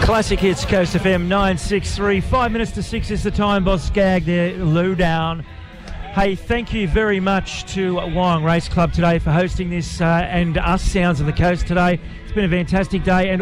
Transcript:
Classic Hits, Coast FM 963. 5 minutes to 6 is the time. Boss Skag there, Lou down. Hey, thank you very much to Wyong Race Club today for hosting this and us, Sounds of the Coast, today. It's been a fantastic day. And